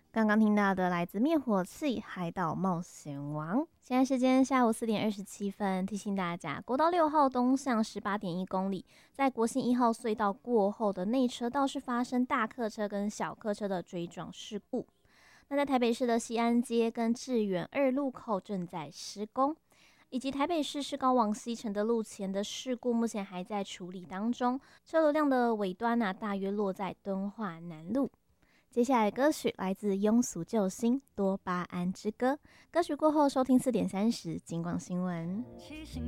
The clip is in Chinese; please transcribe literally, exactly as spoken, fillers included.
刚刚听到的来自灭火器海岛冒险王。现在时间下午四点二十七分，提醒大家，国道六号东向十八点一公里，在国信一号隧道过后的内车道是发生大客车跟小客车的追撞事故。那在台北市的西安街跟致远二路口正在施工，以及台北市市高往西城的路前的事故目前还在处理当中，车流量的尾端啊，大约落在敦化南路。接下来的歌曲来自庸俗救星多巴胺之歌，歌曲过后收听四点三十金广新闻。 七星